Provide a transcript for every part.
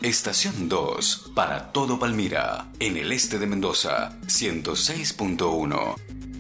Estación 2, para todo Palmira, en el este de Mendoza, 106.1.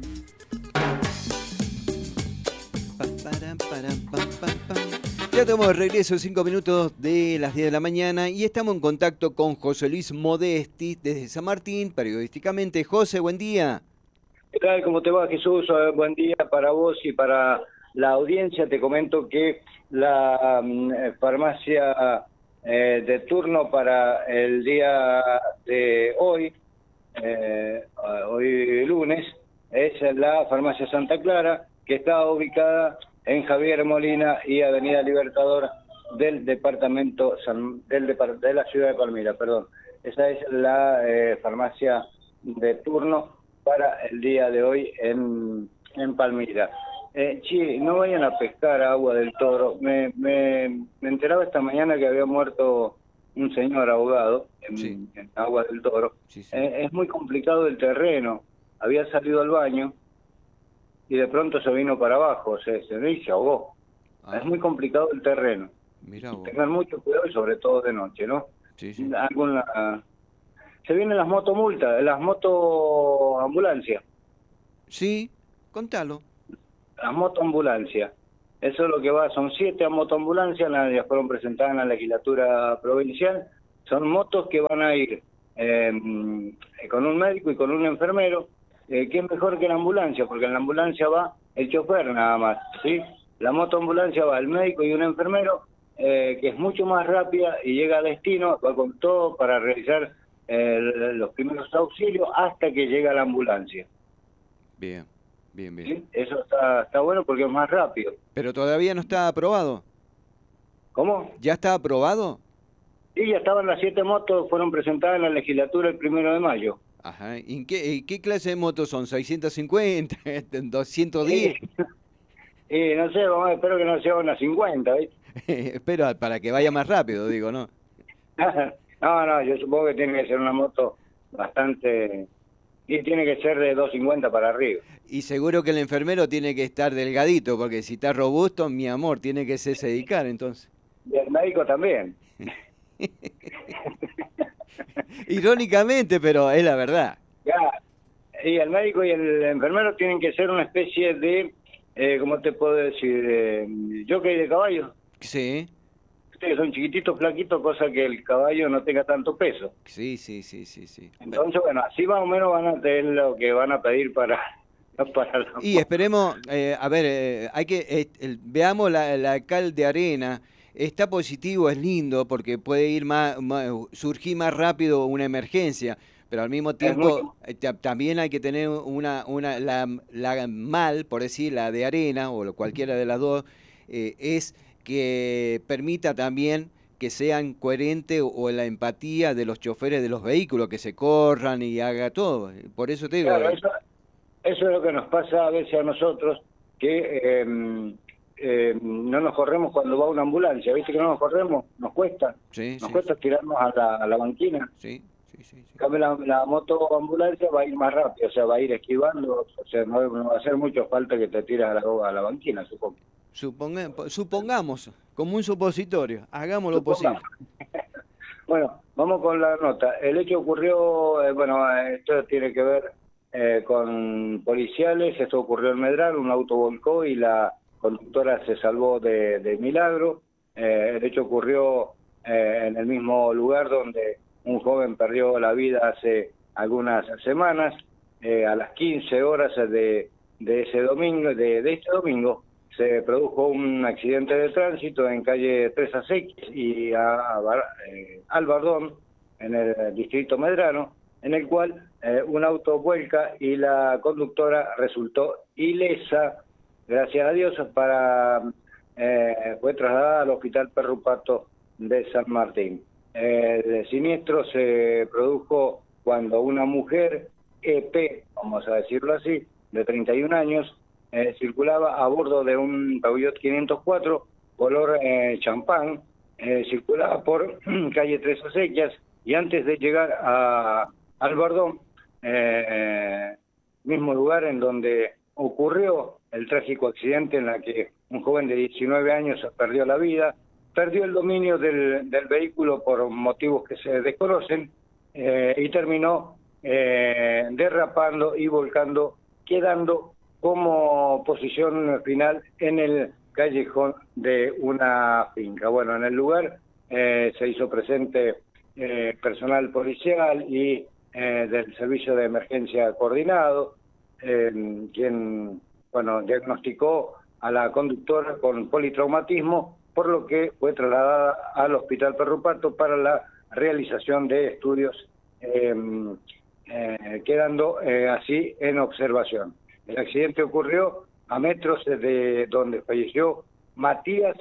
Ya estamos de regreso, 5 minutos de las 10 de la mañana, y estamos en contacto con José Luis Modesti desde San Martín, periodísticamente. José, buen día. ¿Qué tal? ¿Cómo te va, Jesús? Buen día para vos y para la audiencia. Te comento que la farmacia de turno para el día de hoy, hoy lunes, es la farmacia Santa Clara, que está ubicada en Javier Molina y Avenida Libertador del departamento de la ciudad de Palmira, perdón. Esa es la farmacia de turno para el día de hoy en Palmira. Sí, no vayan a pescar agua del Toro. Me enteraba esta mañana que había muerto un señor ahogado Sí. en agua del Toro. Sí, sí. Es muy complicado el terreno. Había salido al baño y de pronto se vino para abajo, se ahogó. Es muy complicado el terreno. Mirá vos. Tener mucho cuidado y sobre todo de noche, ¿no? Sí, sí. Se vienen las motomultas, las motoambulancias. Sí, contalo. Las motoambulancias. Eso es lo que va, son 7 motoambulancias, ya fueron presentadas en la legislatura provincial. Son motos que van a ir con un médico y con un enfermero, que es mejor que la ambulancia, porque en la ambulancia va el chofer nada más, ¿sí? La motoambulancia va el médico y un enfermero, que es mucho más rápida y llega a destino, va con todo para realizar los primeros auxilios hasta que llega la ambulancia. Bien, bien, bien. ¿Sí? Eso está bueno porque es más rápido. Pero todavía no está aprobado. ¿Cómo? ¿Ya está aprobado? Sí, ya estaban las 7 motos, fueron presentadas en la legislatura el 1 de mayo. Ajá. ¿Y qué clase de motos son? ¿650? ¿210? No sé, espero que no sea una 50, ¿viste? Espero para que vaya más rápido, digo, ¿no? No, yo supongo que tiene que ser una moto bastante... Y tiene que ser de 250 para arriba. Y seguro que el enfermero tiene que estar delgadito, porque si está robusto, mi amor, tiene que ser dedicar, entonces. Y el médico también. Irónicamente, pero es la verdad. Ya. Y el médico y el enfermero tienen que ser una especie de, ¿cómo te puedo decir? Jockey de caballo. Sí, Ustedes son chiquititos, flaquitos, cosa que el caballo no tenga tanto peso. sí, sí, sí, sí, sí. Entonces, bueno, así más o menos van a tener lo que van a pedir para la Y esperemos, a ver, veamos la cal de arena. Está positivo, es lindo, porque puede ir surgir más rápido una emergencia, pero al mismo Es tiempo mucho. también hay que tener la mal, por decir, la de arena, o cualquiera de las dos, es que permita también que sean coherentes o la empatía de los choferes de los vehículos, que se corran y haga todo. Por eso te digo, Claro, eso es lo que nos pasa a veces a nosotros, que no nos corremos cuando va una ambulancia. ¿Viste que no nos corremos? Nos cuesta. sí, Nos sí, cuesta tirarnos a la banquina. sí, sí, sí, sí. En cambio, la motoambulancia va a ir más rápido, o sea, va a ir esquivando, o sea, no va a hacer mucho falta que te tires a la banquina, supongo. Supongamos, como un supositorio, hagamos lo Supongamos. posible. Bueno, vamos con la nota. El hecho ocurrió, esto tiene que ver con policiales, esto ocurrió en Medral, un auto volcó y la conductora se salvó de milagro. El hecho ocurrió en el mismo lugar donde un joven perdió la vida hace algunas semanas, a las 15 horas de ese domingo, de este domingo. Se produjo un accidente de tránsito en calle Tres Acequias y Albardón, en el distrito Medrano, en el cual un auto vuelca y la conductora resultó ilesa, gracias a Dios, fue trasladada al Hospital Perrupato de San Martín. El siniestro se produjo cuando una mujer, EP, vamos a decirlo así, de 31 años, circulaba a bordo de un Peugeot 504 color champán, circulaba por calle Tres Acequias y antes de llegar a Albardón, mismo lugar en donde ocurrió el trágico accidente en la que un joven de 19 años perdió la vida, perdió el dominio del vehículo por motivos que se desconocen y terminó derrapando y volcando, quedando como posición final en el callejón de una finca. Bueno, en el lugar se hizo presente personal policial y del Servicio de Emergencia Coordinado, quien, bueno, diagnosticó a la conductora con politraumatismo, por lo que fue trasladada al Hospital Perrupato para la realización de estudios, quedando así en observación. El accidente ocurrió a metros de donde falleció Matías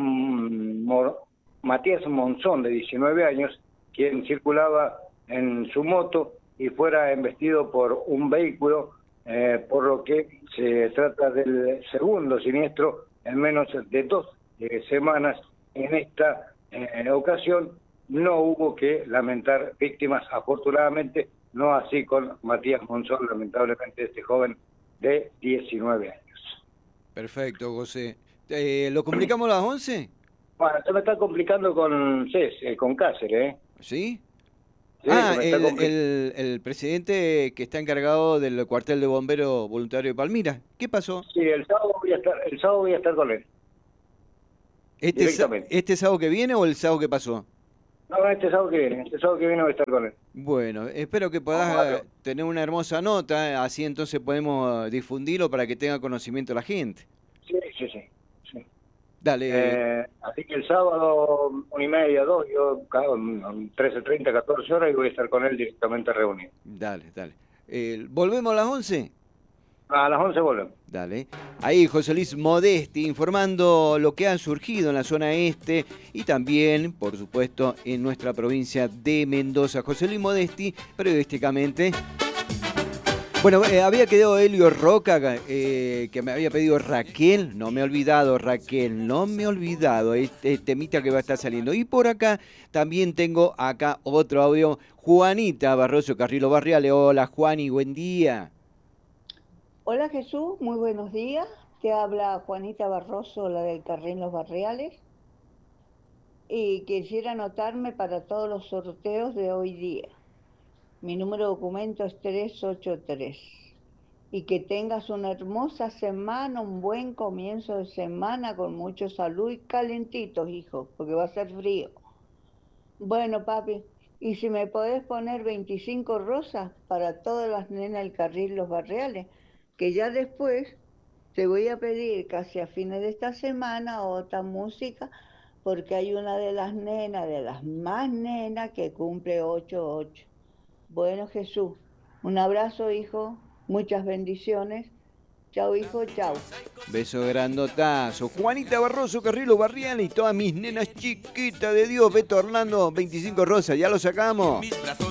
Monzón, de 19 años, quien circulaba en su moto y fuera embestido por un vehículo, por lo que se trata del segundo siniestro en menos de 2 semanas. En esta ocasión no hubo que lamentar víctimas, afortunadamente, no así con Matías Monzón, lamentablemente este joven de 19 años. Perfecto, José. ¿Lo comunicamos a las 11? Bueno, se me está complicando con con Cáceres, ¿eh? ¿Sí? Sí, Ah, se me está el presidente que está encargado del cuartel de bomberos voluntario de Palmira. ¿Qué pasó? Sí, el sábado voy a estar con él. Directamente. ¿Este sábado que viene o el sábado que pasó? No, este sábado que viene voy a estar con él. Bueno, espero que Vamos a puedas verlo. tener una hermosa nota, así entonces podemos difundirlo para que tenga conocimiento la gente. Sí. Dale, Así que el sábado, 1:30, 2, yo 13:30, 14 horas y voy a estar con él directamente reunido. dale. ¿Volvemos a las 11? A las 11 volvemos. Dale. Ahí José Luis Modesti informando lo que ha surgido en la zona este y también, por supuesto, en nuestra provincia de Mendoza. José Luis Modesti, periodísticamente. Bueno, había quedado Helio Roca, que me había pedido Raquel. No me he olvidado, Raquel, no me he olvidado. Este temita que va a estar saliendo. Y por acá también tengo acá otro audio. Juanita Barroso Carrilo Barriales. Hola, Juani, buen día. Hola Jesús, muy buenos días. Te habla Juanita Barroso, la del Carril Los Barriales. Y quisiera anotarme para todos los sorteos de hoy día. Mi número de documento es 383. Y que tengas una hermosa semana, un buen comienzo de semana con mucha salud y calentitos, hijo, porque va a ser frío. Bueno, papi, y si me podés poner 25 rosas para todas las nenas del Carril Los Barriales, que ya después te voy a pedir casi a fines de esta semana otra música, porque hay una de las nenas, de las más nenas, que cumple 8-8. Bueno, Jesús, un abrazo, hijo, muchas bendiciones. Chau, hijo, chau. Beso grandotazo. Juanita Barroso Carrilo Barriales y todas mis nenas chiquitas de Dios. Beto Orlando, 25 rosas, ya lo sacamos.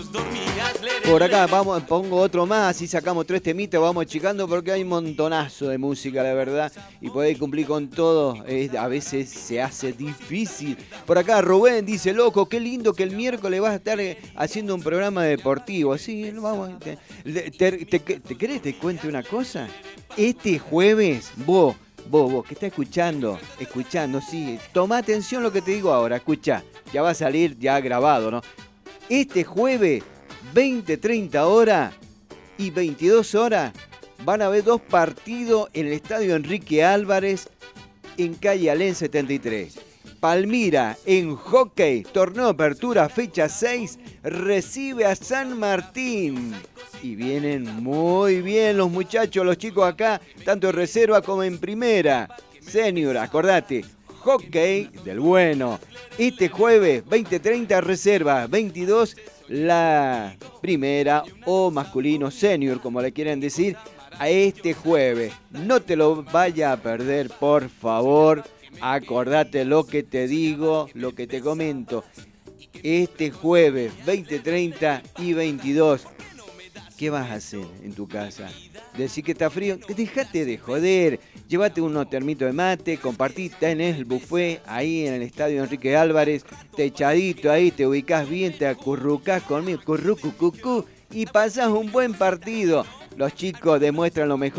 Por acá pongo otro más, así sacamos 3 temitas, vamos achicando porque hay un montonazo de música, la verdad, y poder cumplir con todo a veces se hace difícil. Por acá Rubén dice, loco, qué lindo que el miércoles vas a estar haciendo un programa deportivo. Sí, vamos. ¿Te querés te cuente una cosa? Este jueves, vos que estás escuchando, sí, toma atención lo que te digo ahora, escucha, ya va a salir ya grabado, ¿no? Este jueves, 20-30 horas y 22 horas, van a haber 2 partidos en el Estadio Enrique Álvarez en calle Alén 73. Palmira en hockey, torneo apertura, fecha 6, recibe a San Martín. Y vienen muy bien los muchachos, los chicos acá, tanto en reserva como en primera. Senior, acordate, hockey del bueno. Este jueves, 20-30, reserva, 22, la primera o masculino senior, como le quieran decir, a este jueves. No te lo vaya a perder, por favor. Acordate lo que te digo, lo que te comento. Este jueves, 20:30 y 22. ¿Qué vas a hacer en tu casa? Decir que está frío, dejate de joder. Llévate unos termitos de mate, compartí, tenés el buffet ahí en el Estadio Enrique Álvarez, techadito ahí, te ubicás bien, te acurrucás conmigo, currucucucú, y pasás un buen partido. Los chicos demuestran lo mejor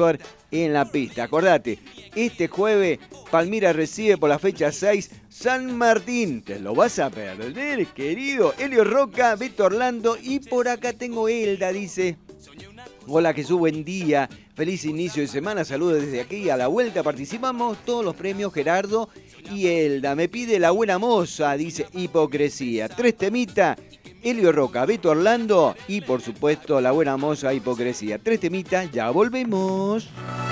en la pista. Acordate, este jueves Palmira recibe por la fecha 6 San Martín. Te lo vas a perder, querido. Elio Roca, Beto Orlando y por acá tengo Elda, dice. Hola Jesús, buen día. Feliz inicio de semana. Saludos desde aquí. A la vuelta participamos todos los premios Gerardo y Elda. Me pide La Buena Moza, dice Hipocresía. 3 temitas. Elio Roca, Beto Orlando y por supuesto La Buena Moza, Hipocresía. 3 temitas, ya volvemos.